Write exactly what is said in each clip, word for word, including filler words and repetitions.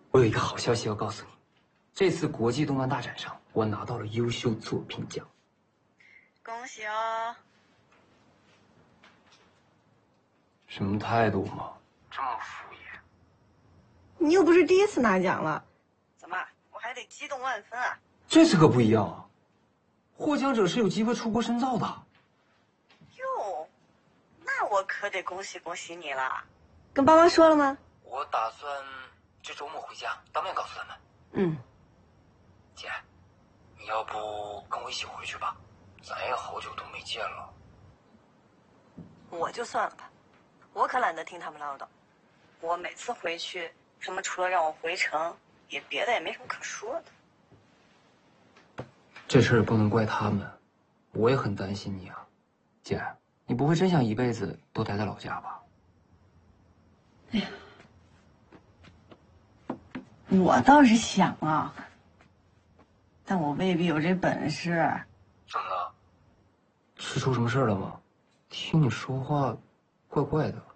我有一个好消息要告诉你，这次国际动漫大展上，我拿到了优秀作品奖。 恭喜哦！ 什么态度嘛？这么敷衍。 你又不是第一次拿奖了， 怎么我还得激动万分啊？ 这次可不一样啊！获奖者是有机会出国深造的。 哟，那我可得恭喜恭喜你了。 跟爸妈说了吗？ 我打算这周末回家当面告诉他们。 嗯。 姐，你要不跟我一起回去吧？咱也好久都没见了。 我就算了吧，我可懒得听他们唠叨。我每次回去，他们除了让我回城，也别的也没什么可说的。 这事儿也不能怪他们，我也很担心你啊。姐，你不会真想一辈子都待在老家吧？ 哎呀，我倒是想啊，但我未必有这本事。 怎么了？是出什么事了吗？听你说话，怪怪的。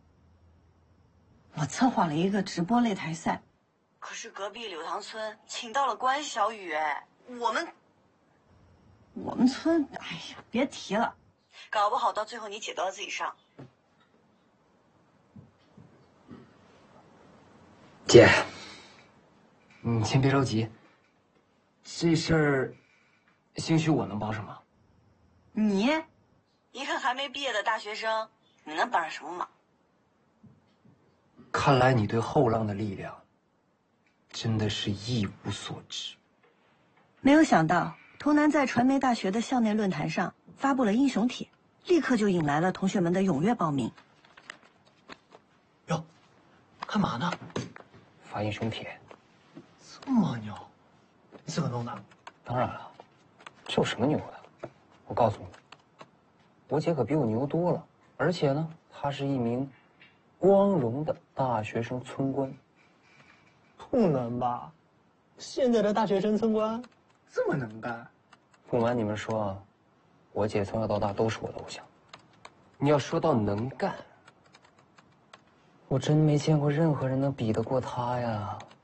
我策划了一个直播擂台赛， 可是隔壁柳塘村请到了关小雨，哎，我们我们村，哎呀，别提了， 搞不好到最后你姐都要自己上。 姐，你先别着急，这事儿，兴许我能帮上忙。 你， 一个还没毕业的大学生，你能帮上什么忙？ 看来你对后浪的力量，真的是一无所知。 没有想到，童楠在传媒大学的校内论坛上发布了英雄帖，立刻就引来了同学们的踊跃报名。 哟，干嘛呢？ 发英雄帖。 这么牛，你自个弄的？ 当然了，这有什么牛的？我告诉你，我姐可比我牛多了，而且呢，她是一名光荣的大学生村官。 不能吧？现在的大学生村官这么能干？ 不瞒你们说啊，我姐从小到大都是我的偶像。你要说到能干，我真没见过任何人能比得过她呀。